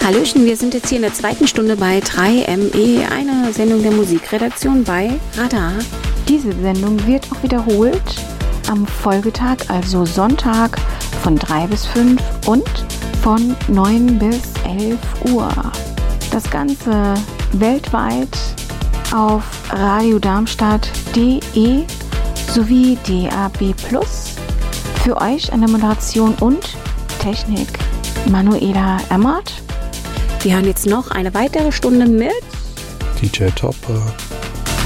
Hallöchen, wir sind jetzt hier in der zweiten Stunde bei 3ME, eine Sendung der Musikredaktion bei Radar. Diese Sendung wird auch wiederholt am Folgetag, also Sonntag von 3 bis 5 und von 9 bis 11 Uhr. Das Ganze weltweit auf radiodarmstadt.de sowie DAB+. Für euch an der Moderation und Technik Manuela Emmert. Wir haben jetzt noch eine weitere Stunde mit DJ Topper